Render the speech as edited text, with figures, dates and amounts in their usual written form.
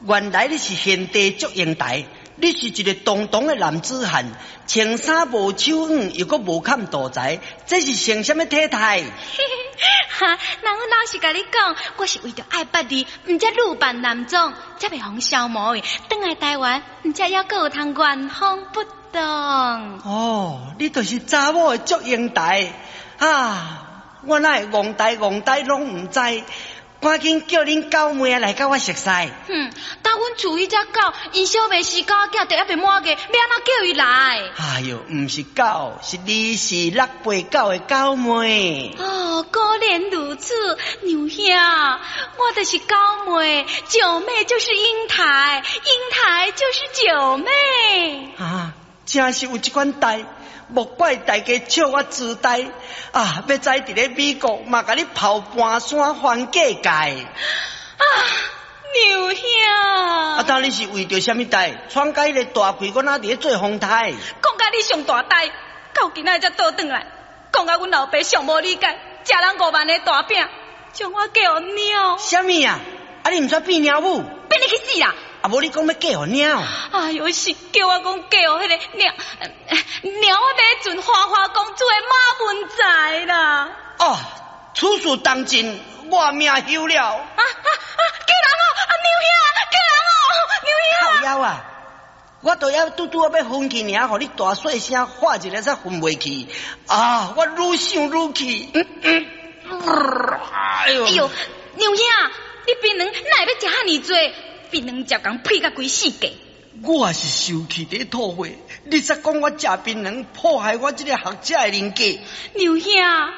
原来你是现地祝英台，你是一个东东的男子汉，穿衫无手软，又搁无看大财，这是成什么体态？ 哈，那我老实甲你讲，我是为着爱捌你，毋则女扮男装，才袂互消磨的。转来台湾，毋则还阁有通原封不动。 哦，你就是查某的祝英台啊！我哪会戆呆拢毋知。赶紧叫恁九妹来甲我熟识。 到阮厝迄只狗，因小妹是狗仔，就还袂满个，要安怎叫伊来？ 哎哟，毋是狗，是你是689的九妹。 哦，果然如此，娘兄，我就是九妹，九妹就是英台，英台就是九妹。 啊，真是有这款代。莫怪大家笑我自大啊！要知伫咧美国嘛，甲你跑半山环界界啊！牛兄， 当你是为着什么代？闯甲迄个大开，我哪伫咧做风台？ 讲甲你上大代，到今仔才倒转来，讲甲阮老爸上无理解，食人5万的大饼，将我叫鸟。 什么啊？啊，你毋煞变鸟母？ 变你去死啦！ 啊，无你讲要嫁互鸟？ 哎呦，是叫我讲嫁互迄个鸟，鸟我要准花花公主的马文才啦！ 哦，此事当真，我命休了！ 叫人哦，牛兄，叫人哦，牛兄！ 靠腰啊！我都要拄要分去尔，互你大细声喊一个才分袂去啊！我愈想愈气。哎呦， 牛兄，你槟榔哪会要食遐尼多？槟榔才讲配甲规世界。 我是受气伫吐血，你则讲我食槟榔破坏我这个学者的人格。 牛兄。